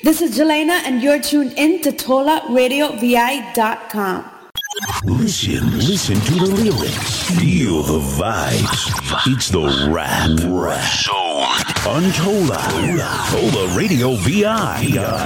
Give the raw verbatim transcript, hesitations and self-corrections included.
This is Jelena, and you're tuned in to Tola Radio V I dot com. Listen, listen to the lyrics. Feel the vibes. It's the rap. Rap. Soul. Untola. Tola Radio V I.